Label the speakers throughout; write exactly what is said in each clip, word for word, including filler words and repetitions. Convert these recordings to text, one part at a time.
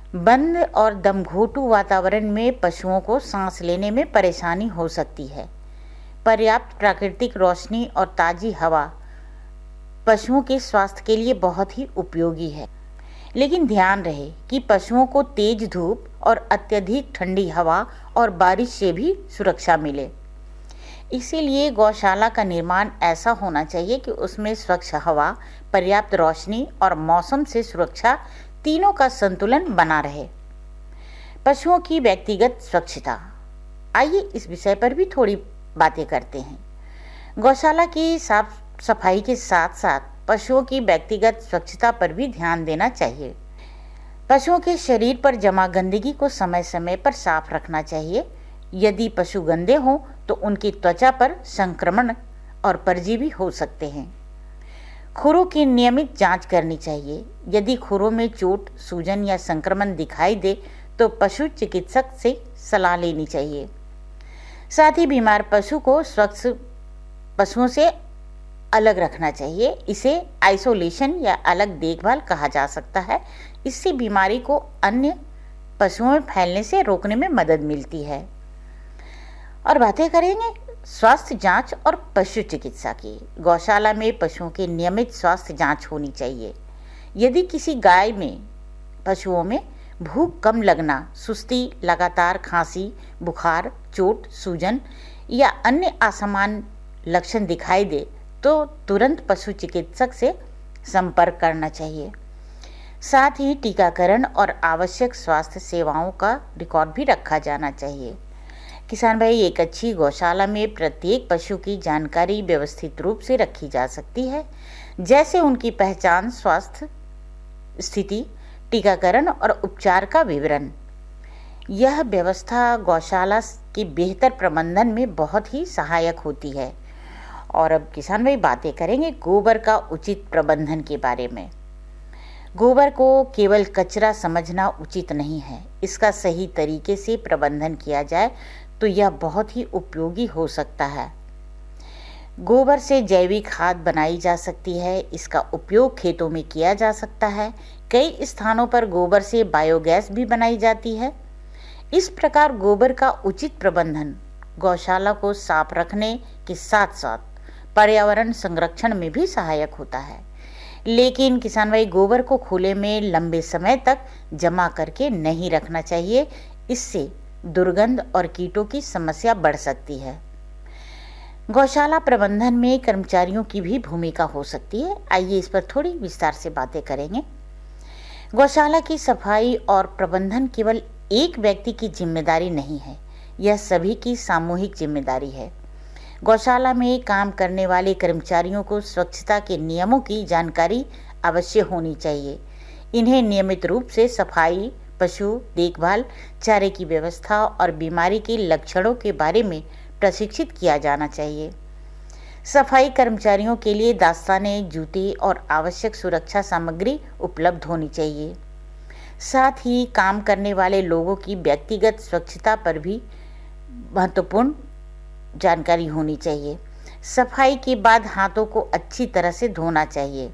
Speaker 1: बंद और दमघोंटू वातावरण में पशुओं को सांस लेने में परेशानी हो सकती है। पर्याप्त प्राकृतिक रोशनी और ताज़ी हवा पशुओं के स्वास्थ्य के लिए बहुत ही उपयोगी है, लेकिन ध्यान रहे कि पशुओं को तेज धूप और अत्यधिक ठंडी हवा और बारिश से भी सुरक्षा मिले। इसीलिए गौशाला का निर्माण ऐसा होना चाहिए कि उसमें स्वच्छ हवा, पर्याप्त रोशनी और मौसम से सुरक्षा तीनों का संतुलन बना रहे। पशुओं की व्यक्तिगत स्वच्छता, आइए इस विषय पर भी थोड़ी बातें करते हैं। गौशाला की साफ सफाई के साथ साथ पशुओं की व्यक्तिगत स्वच्छता पर भी ध्यान देना चाहिए। पशुओं के शरीर पर जमा गंदगी को समय समय पर साफ रखना चाहिए। यदि पशु गंदे हों तो उनकी त्वचा पर संक्रमण और परजीवी हो सकते हैं। खुरों की नियमित जांच करनी चाहिए। यदि खुरों में चोट, सूजन या संक्रमण दिखाई दे तो पशु चिकित्सक से सलाह लेनी चाहिए। साथ ही बीमार पशु को स्वच्छ पशुओं से अलग रखना चाहिए। इसे आइसोलेशन या अलग देखभाल कहा जा सकता है। इससे बीमारी को अन्य पशुओं में फैलने से रोकने में मदद मिलती है। और बातें करेंगे स्वास्थ्य जांच और पशु चिकित्सा की। गौशाला में पशुओं की नियमित स्वास्थ्य जांच होनी चाहिए। यदि किसी गाय में पशुओं में भूख कम लगना, सुस्ती, लगातार खांसी, बुखार, चोट, सूजन या अन्य असामान्य लक्षण दिखाई दे तो तुरंत पशु चिकित्सक से संपर्क करना चाहिए। साथ ही टीकाकरण और आवश्यक स्वास्थ्य सेवाओं का रिकॉर्ड भी रखा जाना चाहिए। किसान भाई, एक अच्छी गौशाला में प्रत्येक पशु की जानकारी व्यवस्थित रूप से रखी जा सकती है, जैसे उनकी पहचान, स्वास्थ्य स्थिति, टीकाकरण और उपचार का विवरण। यह व्यवस्था गौशाला के बेहतर प्रबंधन में बहुत ही सहायक होती है। और अब किसान भाई बातें करेंगे गोबर का उचित प्रबंधन के बारे में। गोबर को केवल कचरा समझना उचित नहीं है। इसका सही तरीके से प्रबंधन किया जाए तो यह बहुत ही उपयोगी हो सकता है। गोबर से जैविक खाद बनाई जा सकती है। इसका उपयोग खेतों में किया जा सकता है। कई स्थानों पर गोबर से बायोगैस भी बनाई जाती है। इस प्रकार गोबर का उचित प्रबंधन गौशाला को साफ रखने के साथ साथ पर्यावरण संरक्षण में भी सहायक होता है। लेकिन किसान भाई, गोबर को खुले में लंबे समय तक जमा करके नहीं रखना चाहिए। इससे दुर्गंध और कीटों की समस्या बढ़ सकती है। गौशाला प्रबंधन में कर्मचारियों की भी भूमिका हो सकती है। आइए इस पर थोड़ी विस्तार से बातें करेंगे। गौशाला की सफाई और प्रबंधन केवल एक व्यक्ति की जिम्मेदारी नहीं है, यह सभी की सामूहिक जिम्मेदारी है। गौशाला में काम करने वाले कर्मचारियों को स्वच्छता के नियमों की जानकारी अवश्य होनी चाहिए। इन्हें नियमित रूप से सफाई, पशु देखभाल, चारे की व्यवस्था और बीमारी के लक्षणों के बारे में प्रशिक्षित किया जाना चाहिए। सफाई कर्मचारियों के लिए दस्ताने, जूते और आवश्यक सुरक्षा सामग्री उपलब्ध होनी चाहिए। साथ ही काम करने वाले लोगों की व्यक्तिगत स्वच्छता पर भी महत्वपूर्ण जानकारी होनी चाहिए। सफाई के बाद हाथों को अच्छी तरह से धोना चाहिए।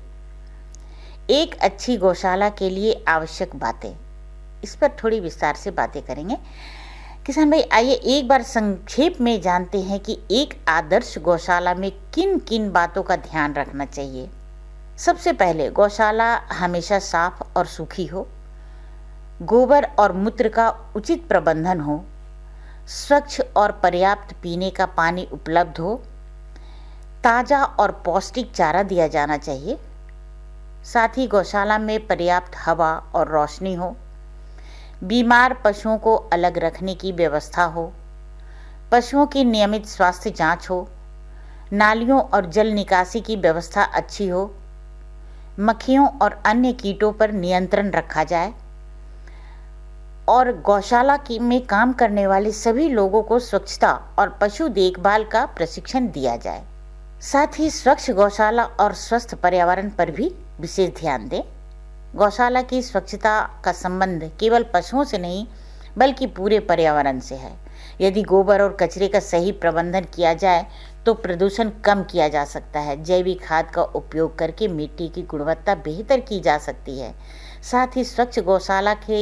Speaker 1: एक अच्छी गौशाला के लिए आवश्यक बातें, इस पर थोड़ी विस्तार से बातें करेंगे। किसान भाई, आइए एक बार संक्षेप में जानते हैं कि एक आदर्श गौशाला में किन किन बातों का ध्यान रखना चाहिए। सबसे पहले, गौशाला हमेशा साफ और सूखी हो। गोबर और मूत्र का उचित प्रबंधन हो। स्वच्छ और पर्याप्त पीने का पानी उपलब्ध हो। ताज़ा और पौष्टिक चारा दिया जाना चाहिए। साथ ही गौशाला में पर्याप्त हवा और रोशनी हो। बीमार पशुओं को अलग रखने की व्यवस्था हो। पशुओं की नियमित स्वास्थ्य जांच हो। नालियों और जल निकासी की व्यवस्था अच्छी हो। मक्खियों और अन्य कीटों पर नियंत्रण रखा जाए और गौशाला की में काम करने वाले सभी लोगों को स्वच्छता और पशु देखभाल का प्रशिक्षण दिया जाए। साथ ही स्वच्छ गौशाला और स्वस्थ पर्यावरण पर भी विशेष ध्यान दें। गौशाला की स्वच्छता का संबंध केवल पशुओं से नहीं बल्कि पूरे पर्यावरण से है। यदि गोबर और कचरे का सही प्रबंधन किया जाए तो प्रदूषण कम किया जा सकता है। जैविक खाद का उपयोग करके मिट्टी की गुणवत्ता बेहतर की जा सकती है। साथ ही स्वच्छ गौशाला के